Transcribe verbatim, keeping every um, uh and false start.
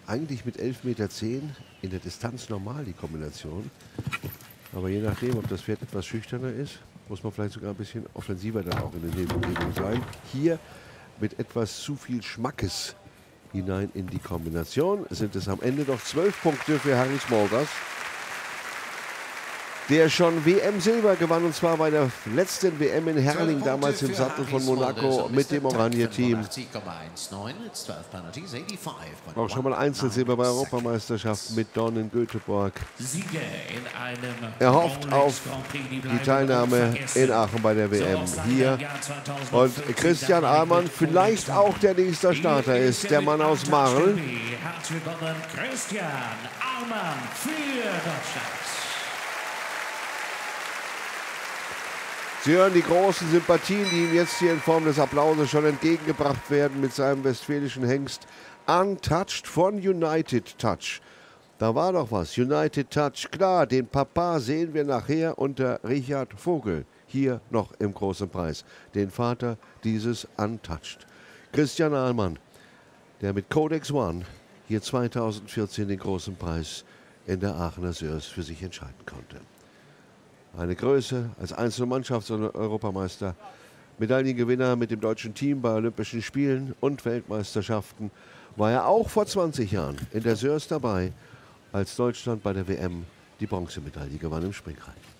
eigentlich mit elf Meter zehn in der Distanz normal, die Kombination. Aber je nachdem, ob das Pferd etwas schüchterner ist, muss man vielleicht sogar ein bisschen offensiver dann auch in den Nebenbewegungen sein. Hier mit etwas zu viel Schmackes hinein in die Kombination sind es am Ende doch zwölf Punkte für Harry Smulders, der schon W M-Silber gewann, und zwar bei der letzten W M in Herrling, damals im Sattel von Monaco mit dem Oranje-Team. Auch schon mal Einzelsilber bei Europameisterschaften mit Dorn in Göteborg. Er hofft auf die Teilnahme in Aachen bei der W M hier. Und Christian Ahlmann, vielleicht auch der nächste Starter ist, der Mann aus Marl. Herzlich willkommen, Christian Ahlmann für Deutschland. Sie hören die großen Sympathien, die ihm jetzt hier in Form des Applauses schon entgegengebracht werden mit seinem westfälischen Hengst Untouched von United Touch. Da war doch was, United Touch, klar, den Papa sehen wir nachher unter Richard Vogel, hier noch im großen Preis, den Vater dieses Untouched. Christian Ahlmann, der mit Codex One hier zweitausendvierzehn den großen Preis in der Aachener Sörs für sich entscheiden konnte. Eine Größe als Einzelmannschafts- und Europameister, Medaillengewinner mit dem deutschen Team bei Olympischen Spielen und Weltmeisterschaften, war er auch vor zwanzig Jahren in der Sörs dabei, als Deutschland bei der W M die Bronzemedaille gewann im Springreiten.